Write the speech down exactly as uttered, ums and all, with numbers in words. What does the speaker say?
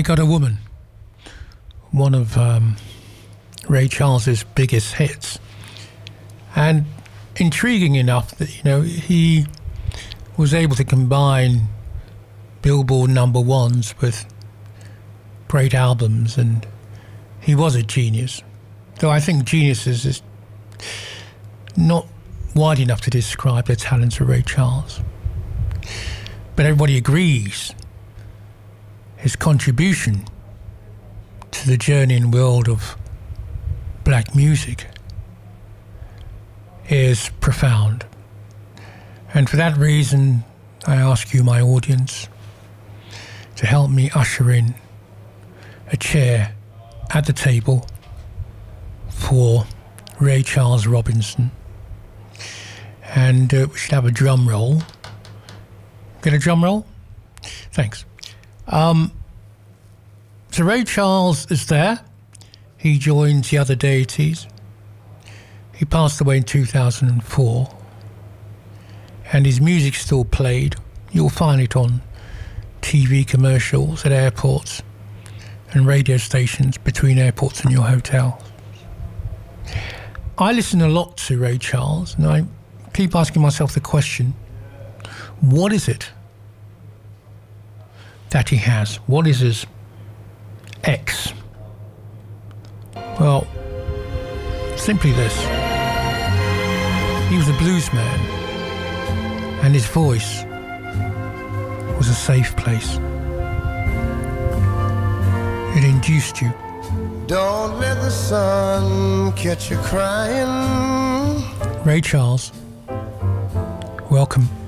I Got a Woman, one of um, Ray Charles's biggest hits. And intriguing enough that, you know, he was able to combine Billboard number ones with great albums, and he was a genius. Though I think genius is, is not wide enough to describe the talents of Ray Charles. But everybody agrees his contribution to the journeying world of black music is profound. And for that reason, I ask you, my audience, to help me usher in a chair at the table for Ray Charles Robinson. And uh, we should have a drum roll. Get a drum roll? Thanks. Um, so Ray Charles is there. He joins the other deities. He passed away in two thousand four. And his music's still played. You'll find it on T V commercials at airports and radio stations between airports and your hotel. I listen a lot to Ray Charles, and I keep asking myself the question, what is it that he has? What is his X? Well, simply this. He was a blues man, and his voice was a safe place. It induced you. Don't let the sun catch you crying. Ray Charles, welcome.